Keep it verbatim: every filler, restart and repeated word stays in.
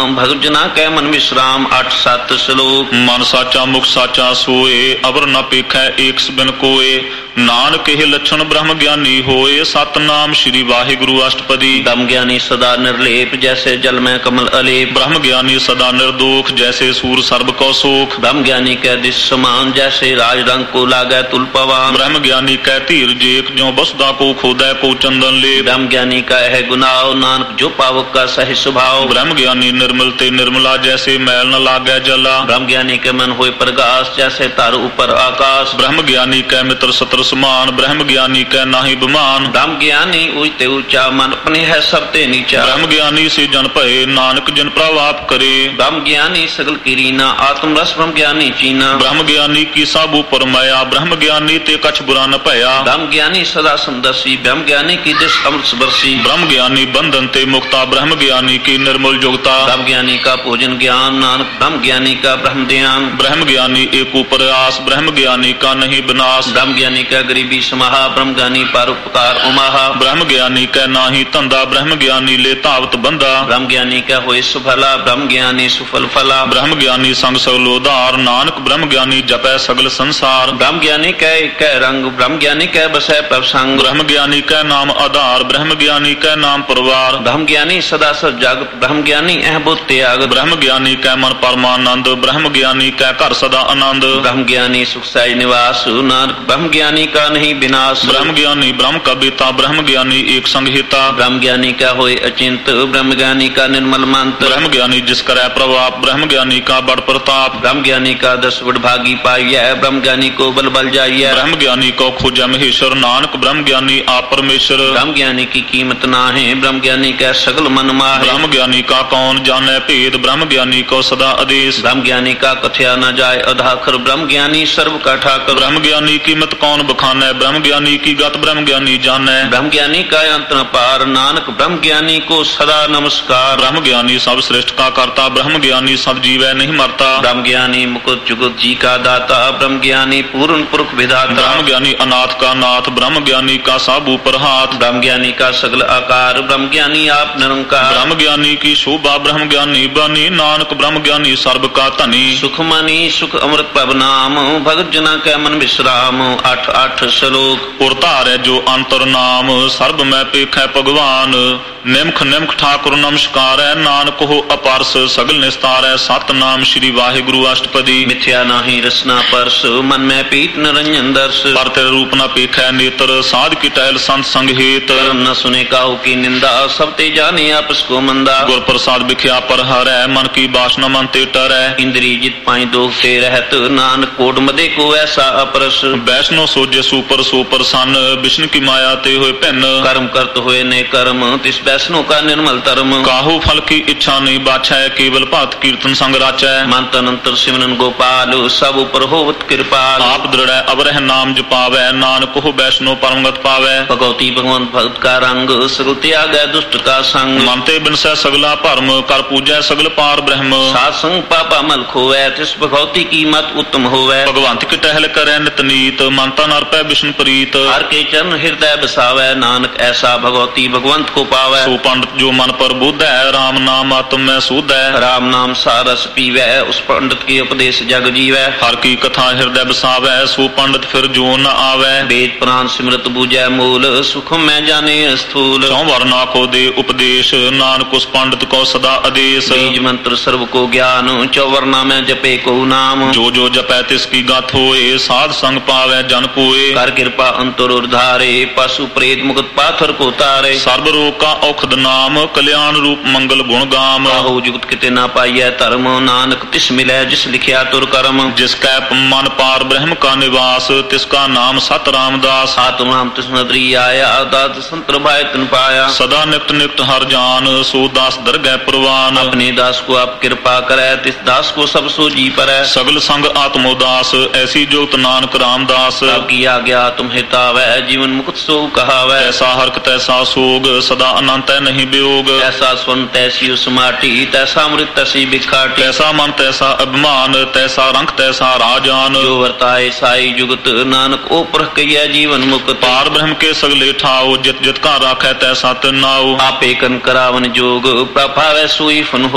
भगत जना कै मन विश्राम। अठ सत श्लोक। मन साचा मुख साचा सोए, अवर न पेखै एक बिन कोए। नानक हे लक्षण ब्रह्म ज्ञानी होए, सतनाम श्री वाहिगुरु अष्टपदी। ब्रह्म ज्ञानी सदा निर्लेप, जैसे जल में कमल अलेप। ब्रह्म ज्ञानी सदा निर्दोष, जैसे सूर सर्ब को सोख। ब्रह्म ज्ञानी कै दिश समान, जैसे राज रंग को लागै तुल पवान। ब्रह्म ज्ञानी कै धीर जेक, जो बसदा को खोदै को चंदन ले। ब्रह्म ज्ञानी का है गुनाव, नानक जो पावक का सही स्वभाव। ब्रह्म ज्ञानी निर्मल ते निर्मला, जैसे मैल न लागै जला। ब्रह्म ज्ञानी के मन होए प्रकाश, जैसे तार ऊपर आकाश। ब्रह्म ज्ञानी कै मित्र सत्र समान, ब्रह्म ज्ञानी कै नाहि बिमान। ब्रह्म ज्ञानी ऊंचे ऊंचा, मन अपने है सबते नीचा। ब्रह्म ज्ञानी से जन भये, नानक जिन प्रभाव करे। ब्रह्म ज्ञानी सगल की रीना, आत्म रस ब्रह्म ज्ञानी चीना। ब्रह्म ज्ञानी की सब ऊपर माया, ब्रह्म ज्ञानी ते कछ बुरा न भया। ब्रह्म ज्ञानी सदा समदर्शी, ब्रह्म ज्ञानी की दिश अमृत बरसी। ब्रह्म ज्ञानी बंधन ते मुक्ता, ब्रह्म ज्ञानी की निर्मल जुगता। ब्रह्म ज्ञानी का भोजन ज्ञान, नानक ब्रह्म ज्ञानी का ब्रह्म ध्यान। ब्रह्म ज्ञानी एक ऊपर आस, ब्रह्म ज्ञानी का नहीं विनाश। ब्रह्म ज्ञानी का गरीबी समाहा, ब्रह्म ज्ञानी परोपकार उमाहा। ब्रह्म ज्ञानी कै नाही धंधा, ब्रह्म ज्ञानी ले तावत बंधा। ब्रह्म ज्ञानी का होए सुफला, ब्रह्म ज्ञानी सुफल फला। ब्रह्म ज्ञानी संग सगल उदार, नानक ब्रह्म ज्ञानी जपै सगल संसार। ब्रह्म ज्ञानी कै कै रंग, ब्रह्म ज्ञानी कै बसै प्रसंग। ब्रह्म ज्ञानी कै नाम आधार, ब्रह्म ज्ञानी कै नाम परिवार। ब्रह्म ज्ञानी सदा सत जागत, ब्रह्म ज्ञानी अह बुत त्याग। ब्रह्म ज्ञानी कै मन परमानंद, ब्रह्म ज्ञानी कै घर सदा आनंद। ब्रह्म ज्ञानी सुख साई निवास, नानक ब्रह्म ज्ञानी का नहीं विनाश। ब्रह्म ज्ञानी ब्रह्म का बेता, ब्रह्म ज्ञानी एक संहिता। ब्रह्म ज्ञानी का होए अचिंत, ब्रह्म ज्ञानी का निर्मल मंत्र। ब्रह्म ज्ञानी जिस करै प्रभाव, ब्रह्म ज्ञानी का बड़ प्रताप। ब्रह्म ज्ञानी का दस बड़ भागी पाइय, ब्रह्म ज्ञानी को बल बल जाइय। ब्रह्म ज्ञानी को खोजै महेश्वर, नानक ब्रह्म ज्ञानी आप परमेश्वर। ब्रह्म ज्ञानी की कीमत ना है, ब्रह्म ज्ञानी का सगल मन माहे। ब्रह्म ज्ञानी का कौन जाने भेद, ब्रह्म ज्ञानी को सदा आदेश। ब्रह्म ज्ञानी का कथया न जाए अधाखर, ब्रह्म ज्ञानी सर्व का ठाकर। ब्रह्म ज्ञानी कीमत कौन बखानै, ब्रह्म ज्ञानी की गत ब्रह्म ज्ञानी जानै। ब्रह्म ज्ञानी का अंत न पार, नानक ब्रह्म ज्ञानी को सदा नमस्कार। ब्रह्म ज्ञानी सब श्रेष्ठ का करता, ब्रह्म ज्ञानी सब जीवै नहीं मरता। ब्रह्म ज्ञानी मुकुट जुगत जी का दाता, ब्रह्म ज्ञानी पूर्ण पुरुष विधाता। ब्रह्म ज्ञानी अनाथ का नाथ, ब्रह्म ज्ञानी का सब ऊपर हाथ। ब्रह्म ज्ञानी का सगल आकार, ब्रह्म ज्ञानी आप निरंकार। ब्रह्म ज्ञानी की शोभा, ब्रह्म ज्ञानी बनी, नानक ब्रह्म ज्ञानी सर्व का धनी। सुख मनी सुख अमृत प्रभ नाम, भगत जना कै मन विश्राम। अठ अठ श्लोक। उरतार है जो अंतर नाम, सर्ब में पेख है भगवान। निमख निमख ठाकुर नमस्कार है, नानक हो अपारस सगल निस्तार है। सतनाम श्री वाहिगुरु अष्टपदी। मिथ्या नाही रसना परस, मन में पीत निरंजन दर्श। पर तेरे रूप न पेख है नेत्र, साध की टहल संत संग हेत। न सुने काहू की निंदा, सब ते जाने आपस को मंदा। गुर प्रसाद बिख्या पर हर है, मन की बासना मन ते टर है। इंद्री जित पाई दोख ते रहत, नानक कोट मदे को ऐसा अपरस। वैष्णो सोजे सुपर सोपर सन, विष्णु की माया ते हुए भिन्न। कर्म करत हुए ने कर्म, तिस वैष्णो का निर्मल धर्म। काहू फल की इच्छा नहीं बाछै, केवल भक्त कीर्तन संग राचै। मन तन अंतर सिमरन गोपाल, सब ऊपर होवत कृपाल। आप दृढ़ अवरह नाम जपावै, नानक हो वैष्णो परमगत पावै। भगवती भगवंत भक्त का रंग, सगल त्याग दुष्ट का संग। मनते बिनसै सगला भरम, कर पूजै सगल पार ब्रह्म। सात संग पापा मल खोवै, तिस भगवती की मत उत्तम होवै। भगवंत की टहल करै नित नीत, मन तन अर्पै विष्णु प्रीत। हर के चरण हृदय बसावै, नानक ऐसा भगवती भगवंत को पावै। सो पंडित जो मन पर बुद्ध है, राम नाम आत्म में शुद्ध है। राम नाम सारस पीवै, उस पंडित के उपदेश जग जीवै। हर की कथा हृदय बसावै, सो पंडित फिर जो न आवै। वेद पुराण सिमरत बूझै मूल, सुख में जाने स्थूल। चौ वर्णा को दे उपदेश, नानक उस पंडित को सदा आदेश। बीज मंत्र सर्व को ज्ञान, चौवर्णा में जपे को नाम। जो जो जपै तिसकी गाथ होए, साध संग पावै जन कोय। कर कृपा अंतर उधारे, पशु प्रेत मुक्त पाथर को तारे। सर्व रोग का औखद नाम, कल्याण रूप मंगल गुण गाम। काहू जुगत किते ना पाइय धर्म, नानक तिस मिलै जिस लिखिया तुर कर्म। जिसका मन पार ब्रह्म का निवास, तिसका नाम सत रामदास। आत्म नाम तिस नदरी आया, दात संतर भाई तन पाया। सदा निक्त निक्त हर जान, सो दास दरगह प्रवान। अपने दास को आप कृपा करे, तिस दास को सब सो जी परै। सगल संग आत्मोदास, ऐसी जुगत नानक रामदास। की आज्ञा तुम हितावै, जीवन मुक्त सो कहावै। ऐसा हरक तैसा सोग, सदा अनंत है नहीं वियोग। ऐसा स्वर्ण तैसी उस माटी, तैसा अमृत तैसी बिखाटी। तैसा मन तैसा अभिमान, तैसा रंग तैसा राजान। जो वर्ताए साई जुगत, नानक ओ परख कहिया जीवन मुक्त। पार ब्रह्म के सगले ठाओ, जित जित का राखै तैसा तिनाओ। आपे कन करावन जोग, प्रभावै सोई फन हो।